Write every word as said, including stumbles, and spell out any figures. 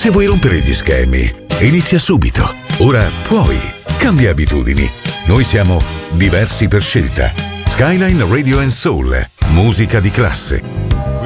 Se vuoi rompere gli schemi, inizia subito. Ora puoi. Cambia abitudini. Noi siamo diversi per scelta. Skyline Radio and Soul. Musica di classe.